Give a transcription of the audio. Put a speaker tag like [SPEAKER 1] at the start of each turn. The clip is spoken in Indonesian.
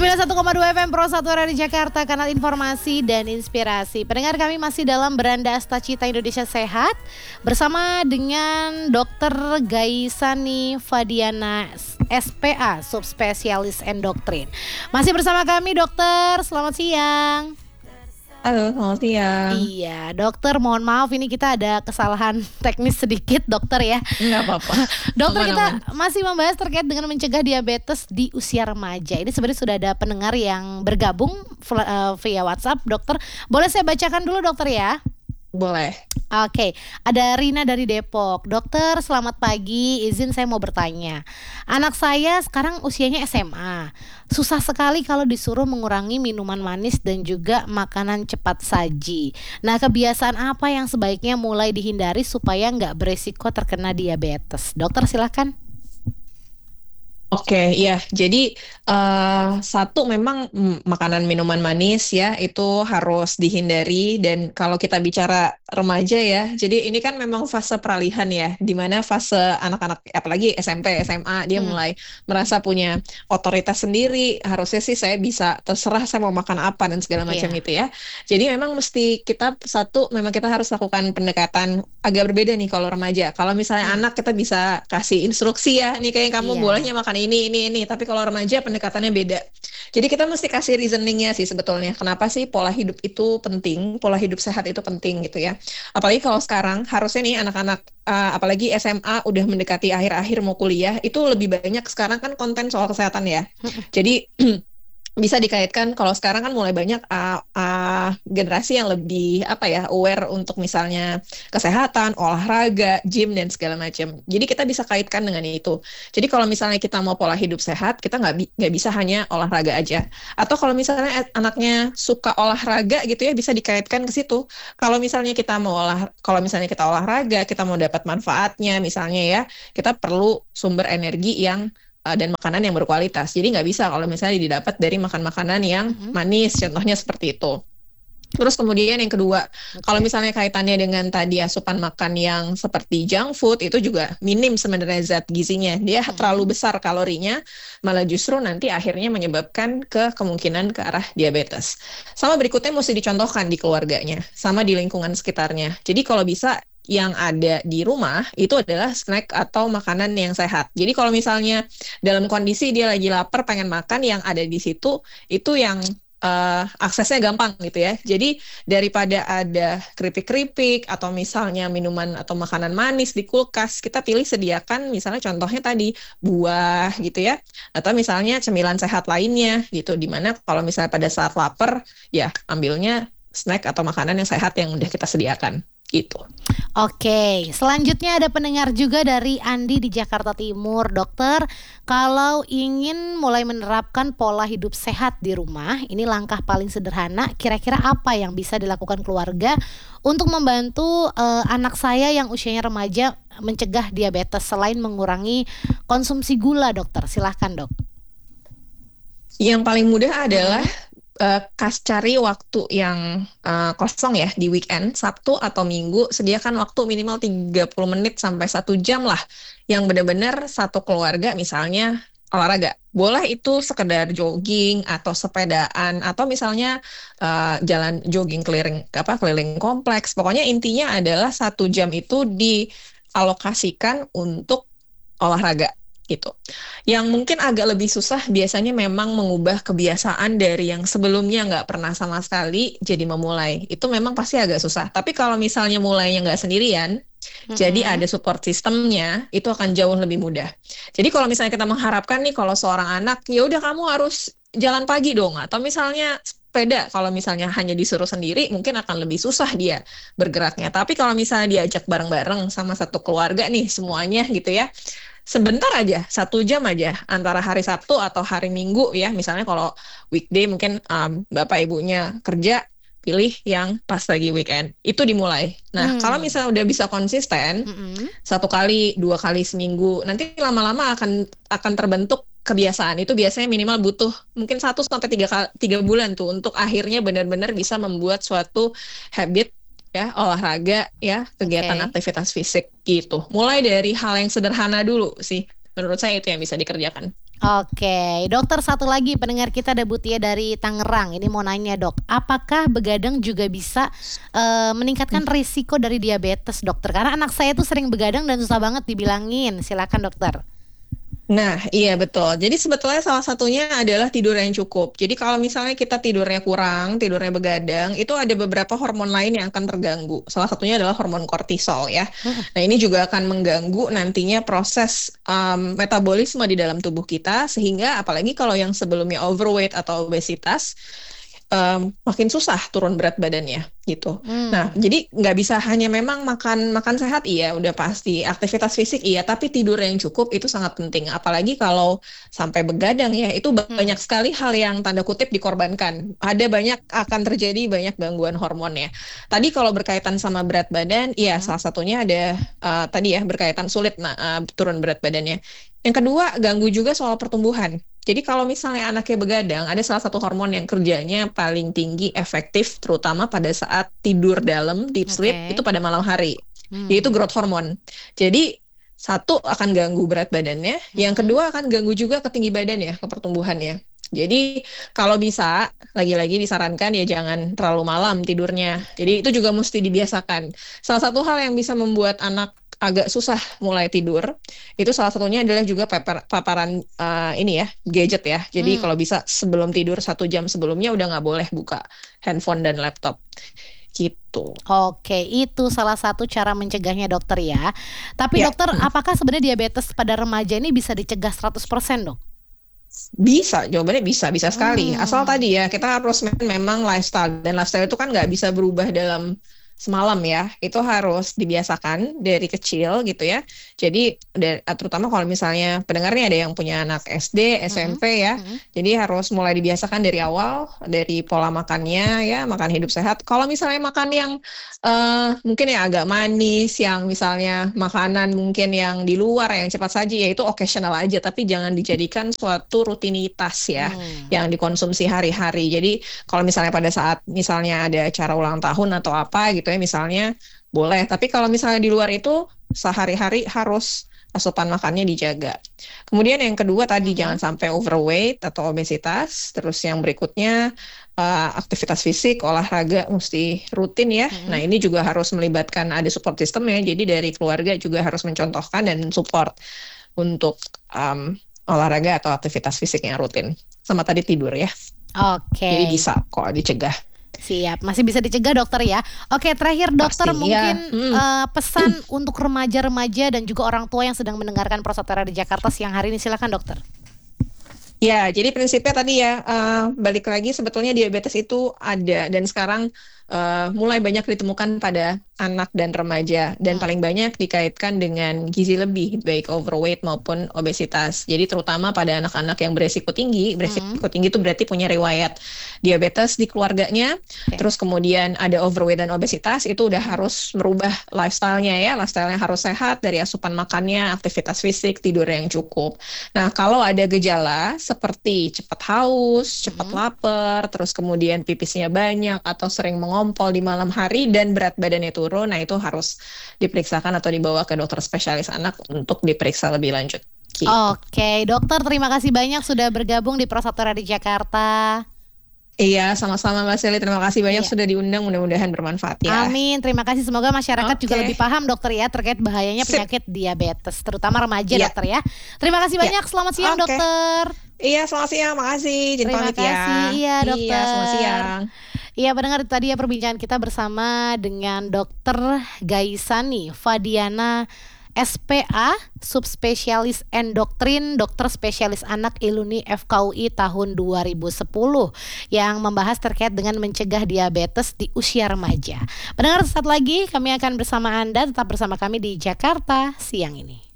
[SPEAKER 1] 91,2 FM Pro 1 Radio Jakarta, kanal informasi dan inspirasi. Pendengar, kami masih dalam Beranda Astacita Indonesia Sehat bersama dengan Dr. Gaisani Fadiana SPA, subspesialis endokrin. Masih bersama kami dokter, selamat siang.
[SPEAKER 2] Halo, selamat siang.
[SPEAKER 1] Iya, dokter, mohon maaf ini kita ada kesalahan teknis sedikit, dokter ya.
[SPEAKER 2] Enggak apa-apa.
[SPEAKER 1] Dokter, kita masih membahas terkait dengan mencegah diabetes di usia remaja. Ini sebenarnya sudah ada pendengar yang bergabung via WhatsApp, dokter. Boleh saya bacakan dulu, dokter ya?
[SPEAKER 2] Boleh.
[SPEAKER 1] Oke, ada Rina dari Depok. Dokter, selamat pagi. Izin saya mau bertanya. Anak saya sekarang usianya SMA. Susah sekali kalau disuruh mengurangi minuman manis dan juga makanan cepat saji. Nah, kebiasaan apa yang sebaiknya mulai dihindari supaya nggak beresiko terkena diabetes? Dokter, silakan.
[SPEAKER 2] Oke, ya. Jadi satu memang makanan minuman manis ya itu harus dihindari, dan kalau kita bicara remaja ya, jadi ini kan memang fase peralihan ya, di mana fase anak-anak apalagi SMP, SMA dia mulai merasa punya otoritas sendiri. Harusnya sih saya bisa terserah saya mau makan apa dan segala macam itu ya. Jadi memang mesti kita memang kita harus lakukan pendekatan agak berbeda nih kalau remaja. Kalau misalnya anak kita bisa kasih instruksi ya, nih kayak kamu bolehnya makan ini. Tapi kalau remaja pendekatannya beda. Jadi kita mesti kasih reasoningnya sih sebetulnya. Kenapa sih pola hidup itu penting, pola hidup sehat itu penting gitu ya. Apalagi kalau sekarang harusnya nih anak-anak, apalagi SMA udah mendekati akhir-akhir mau kuliah, itu lebih banyak sekarang kan konten soal kesehatan ya. Jadi bisa dikaitkan kalau sekarang kan mulai banyak generasi yang lebih aware untuk misalnya kesehatan, olahraga, gym dan segala macam. Jadi kita bisa kaitkan dengan itu. Jadi kalau misalnya kita mau pola hidup sehat, kita nggak bisa hanya olahraga aja. Atau kalau misalnya anaknya suka olahraga gitu ya, bisa dikaitkan ke situ. Kalau misalnya kita olahraga, kita mau dapat manfaatnya misalnya ya, kita perlu sumber energi yang dan makanan yang berkualitas. Jadi nggak bisa kalau misalnya didapat dari makan makanan yang manis, contohnya seperti itu. Terus kemudian yang kedua, kalau misalnya kaitannya dengan tadi asupan makan yang seperti junk food, itu juga minim sebenarnya zat gizinya. Dia terlalu besar kalorinya, malah justru nanti akhirnya menyebabkan kemungkinan ke arah diabetes. Sama berikutnya mesti dicontohkan di keluarganya, sama di lingkungan sekitarnya. Jadi kalau bisa yang ada di rumah itu adalah snack atau makanan yang sehat. Jadi kalau misalnya dalam kondisi dia lagi lapar pengen makan, yang ada di situ itu yang aksesnya gampang gitu ya. Jadi daripada ada keripik-keripik atau misalnya minuman atau makanan manis di kulkas, kita pilih sediakan misalnya contohnya tadi buah gitu ya, atau misalnya cemilan sehat lainnya gitu, dimana kalau misalnya pada saat lapar ya ambilnya snack atau makanan yang sehat yang udah kita sediakan gitu.
[SPEAKER 1] Oke, selanjutnya ada pendengar juga dari Andi di Jakarta Timur. Dokter, kalau ingin mulai menerapkan pola hidup sehat di rumah, ini langkah paling sederhana, kira-kira apa yang bisa dilakukan keluarga untuk membantu anak saya yang usianya remaja mencegah diabetes selain mengurangi konsumsi gula, dokter? Silahkan, dok.
[SPEAKER 2] Yang paling mudah adalah cari waktu yang kosong ya di weekend, Sabtu atau Minggu, sediakan waktu minimal 30 menit sampai 1 jam lah yang benar-benar satu keluarga misalnya olahraga. Boleh itu sekedar jogging atau sepedaan atau misalnya jalan jogging keliling kompleks. Pokoknya intinya adalah 1 jam itu dialokasikan untuk olahraga gitu. Yang mungkin agak lebih susah biasanya memang mengubah kebiasaan dari yang sebelumnya nggak pernah sama sekali jadi memulai. Itu memang pasti agak susah. Tapi kalau misalnya mulainya nggak sendirian, jadi ada support sistemnya, itu akan jauh lebih mudah. Jadi kalau misalnya kita mengharapkan nih kalau seorang anak, ya udah kamu harus jalan pagi dong, atau misalnya sepeda, kalau misalnya hanya disuruh sendiri mungkin akan lebih susah dia bergeraknya. Tapi kalau misalnya diajak bareng-bareng sama satu keluarga nih semuanya gitu ya, sebentar aja, 1 jam aja antara hari Sabtu atau hari Minggu ya. Misalnya kalau weekday mungkin bapak ibunya kerja, pilih yang pas lagi weekend. Itu dimulai. Nah, kalau misalnya udah bisa konsisten, 1 kali, 2 kali seminggu, nanti lama-lama akan terbentuk kebiasaan. Itu biasanya minimal butuh mungkin 1-3 bulan tuh untuk akhirnya benar-benar bisa membuat suatu habit ya, olahraga ya, kegiatan aktivitas fisik gitu. Mulai dari hal yang sederhana dulu sih. Menurut saya itu yang bisa dikerjakan.
[SPEAKER 1] Oke, dokter satu lagi pendengar kita ada Butia dari Tangerang. Ini mau nanya dok, apakah begadang juga bisa meningkatkan risiko dari diabetes dokter? Karena anak saya tuh sering begadang dan susah banget dibilangin. Silakan dokter.
[SPEAKER 2] Nah, iya betul. Jadi sebetulnya salah satunya adalah tidur yang cukup. Jadi kalau misalnya kita tidurnya kurang, tidurnya begadang, itu ada beberapa hormon lain yang akan terganggu. Salah satunya adalah hormon kortisol ya. Nah, ini juga akan mengganggu nantinya proses metabolisme di dalam tubuh kita, sehingga apalagi kalau yang sebelumnya overweight atau obesitas, makin susah turun berat badannya gitu. Nah, jadi nggak bisa hanya memang makan makan sehat, iya udah pasti, aktivitas fisik iya, tapi tidur yang cukup itu sangat penting. Apalagi kalau sampai begadang ya, itu banyak sekali hal yang tanda kutip dikorbankan. Ada banyak akan terjadi banyak gangguan hormonnya. Tadi kalau berkaitan sama berat badan, iya salah satunya ada tadi ya berkaitan sulit turun berat badannya. Yang kedua, ganggu juga soal pertumbuhan. Jadi kalau misalnya anaknya begadang, ada salah satu hormon yang kerjanya paling tinggi efektif, terutama pada saat tidur dalam, deep sleep,
[SPEAKER 1] Oke.
[SPEAKER 2] itu pada malam hari, yaitu growth hormone. Jadi satu akan ganggu berat badannya, yang kedua akan ganggu juga ke tinggi badan ya, ke pertumbuhannya. Jadi kalau bisa, lagi-lagi disarankan ya jangan terlalu malam tidurnya. Jadi itu juga mesti dibiasakan. Salah satu hal yang bisa membuat anak agak susah mulai tidur, itu salah satunya adalah juga paparan ini ya, gadget ya. Jadi kalau bisa sebelum tidur 1 jam sebelumnya udah nggak boleh buka handphone dan laptop gitu.
[SPEAKER 1] Oke, itu salah satu cara mencegahnya dokter ya. Tapi
[SPEAKER 2] Ya,
[SPEAKER 1] dokter, apakah sebenarnya diabetes pada remaja ini bisa dicegah 100% dok?
[SPEAKER 2] bisa, jawabannya bisa sekali. Asal
[SPEAKER 1] Hmm.
[SPEAKER 2] tadi ya, kita harus memang lifestyle. Dan lifestyle itu kan nggak bisa berubah dalam semalam ya. Itu harus dibiasakan dari kecil gitu ya. Jadi, terutama kalau misalnya pendengarnya ada yang punya anak SD, SMP ya. Jadi harus mulai dibiasakan dari awal, dari pola makannya ya, makan hidup sehat. Kalau misalnya makan yang mungkin yang agak manis, yang misalnya makanan mungkin yang di luar, yang cepat saji, ya itu occasional aja. Tapi jangan dijadikan suatu rutinitas ya, yang dikonsumsi hari-hari. Jadi kalau misalnya pada saat misalnya ada acara ulang tahun atau apa gitu ya, misalnya boleh. Tapi kalau misalnya di luar itu, sehari-hari harus asupan makannya dijaga. Kemudian yang kedua tadi jangan sampai overweight atau obesitas. Terus yang berikutnya aktivitas fisik, olahraga mesti rutin ya. Nah ini juga harus melibatkan ada support system ya. Jadi dari keluarga juga harus mencontohkan dan support untuk olahraga atau aktivitas fisik yang rutin. Sama tadi tidur ya. Jadi
[SPEAKER 1] Oke.
[SPEAKER 2] bisa kok dicegah.
[SPEAKER 1] Siap, masih bisa dicegah dokter ya. Oke, terakhir dokter
[SPEAKER 2] Pasti
[SPEAKER 1] mungkin
[SPEAKER 2] ya.
[SPEAKER 1] pesan untuk remaja-remaja dan juga orang tua yang sedang mendengarkan Prosotera di Jakarta siang hari ini, silakan dokter.
[SPEAKER 2] Ya, jadi prinsipnya tadi ya, balik lagi sebetulnya diabetes itu ada dan sekarang mulai banyak ditemukan pada anak dan remaja dan paling banyak dikaitkan dengan gizi lebih, baik overweight maupun obesitas. Jadi terutama pada anak-anak yang beresiko tinggi itu berarti punya riwayat diabetes di keluarganya, terus kemudian ada overweight dan obesitas, itu udah harus merubah lifestyle-nya ya, lifestyle-nya harus sehat dari asupan makannya, aktivitas fisik, tidur yang cukup. Nah, kalau ada gejala seperti cepat haus, cepat lapar, terus kemudian pipisnya banyak atau sering mengompol di malam hari dan berat badannya turun, nah itu harus diperiksakan atau dibawa ke dokter spesialis anak untuk diperiksa lebih lanjut. Gitu.
[SPEAKER 1] Oke, dokter terima kasih banyak sudah bergabung di Prosotera di Jakarta.
[SPEAKER 2] Iya, sama-sama Mbak Seli. Terima kasih banyak sudah diundang. Mudah-mudahan bermanfaat ya.
[SPEAKER 1] Amin. Terima kasih. Semoga masyarakat juga lebih paham dokter ya terkait bahayanya penyakit diabetes, terutama remaja dokter ya. Terima kasih banyak. Selamat siang dokter.
[SPEAKER 2] Iya, selamat siang. Makasih. Izin pamit ya.
[SPEAKER 1] Terima kasih. Iya dokter.
[SPEAKER 2] Iya, selamat siang.
[SPEAKER 1] Iya pendengar, tadi ya perbincangan kita bersama dengan Dokter Gaisani Fadiana SPA, subspesialis endokrin, dokter spesialis anak Iluni FKUI tahun 2010 yang membahas terkait dengan mencegah diabetes di usia remaja. Pendengar, saat lagi kami akan bersama Anda, tetap bersama kami di Jakarta siang ini.